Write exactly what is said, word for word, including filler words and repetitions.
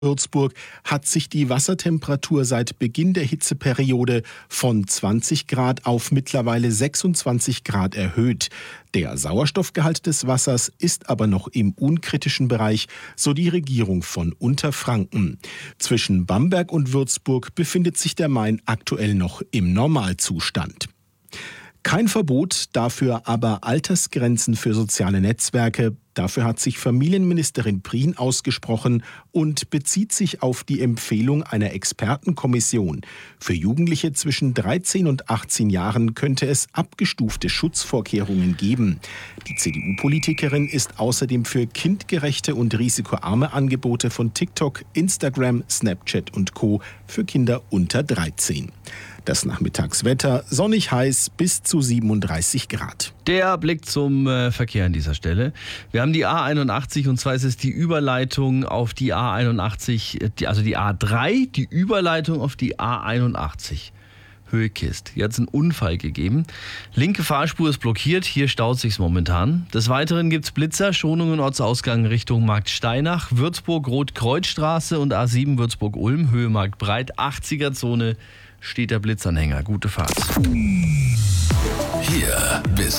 Würzburg hat sich die Wassertemperatur seit Beginn der Hitzeperiode von zwanzig Grad auf mittlerweile sechsundzwanzig Grad erhöht. Der Sauerstoffgehalt des Wassers ist aber noch im unkritischen Bereich, so die Regierung von Unterfranken. Zwischen Bamberg und Würzburg befindet sich der Main aktuell noch im Normalzustand. Kein Verbot, dafür aber Altersgrenzen für soziale Netzwerke. Dafür hat sich Familienministerin Prien ausgesprochen und bezieht sich auf die Empfehlung einer Expertenkommission. Für Jugendliche zwischen dreizehn und achtzehn Jahren könnte es abgestufte Schutzvorkehrungen geben. Die C D U-Politikerin ist außerdem für kindgerechte und risikoarme Angebote von TikTok, Instagram, Snapchat und Co. für Kinder unter dreizehn. Das Nachmittagswetter sonnig heiß bis zu siebenunddreißig Grad. Der Blick zum äh, Verkehr an dieser Stelle. Wir haben die A einundachtzig und zwar ist es die Überleitung auf die A einundachtzig, die, also die A drei, die Überleitung auf die A einundachtzig. Höhe Kist. Hier hat es einen Unfall gegeben. Linke Fahrspur ist blockiert, hier staut sich's momentan. Des Weiteren gibt es Blitzer, Schonungen, Ortsausgang Richtung Marktsteinach, Würzburg, Rot-Kreuzstraße und A sieben Würzburg-Ulm, Höhe Marktbreit, achtziger Zone steht der Blitzanhänger. Gute Fahrt. Hier bis